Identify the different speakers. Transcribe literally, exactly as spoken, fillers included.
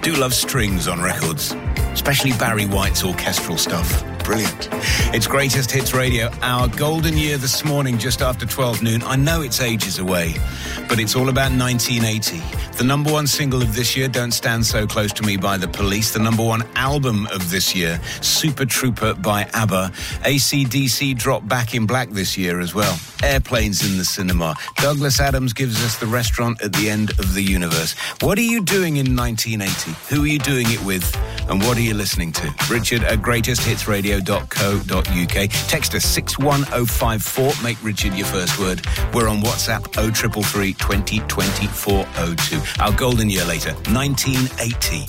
Speaker 1: Do love strings on records, especially Barry White's orchestral stuff. Brilliant. It's Greatest Hits Radio, our golden year this morning, just after twelve noon. I know it's ages away, but it's all about nineteen eighty. The number one single of this year, Don't Stand So Close to Me by The Police. The number one album of this year, Super Trooper by ABBA. A C D C dropped Back in Black this year as well. Airplanes in the cinema. Douglas Adams gives us The Restaurant at the End of the Universe. What are you doing in nineteen eighty? Who are you doing it with? And what are you listening to? Richard at greatest hits radio dot co dot uk. Text us six one oh five four. Make Richard your first word. We're on WhatsApp oh three three three, twenty, twenty-four oh two. Our golden year later, nineteen eighty.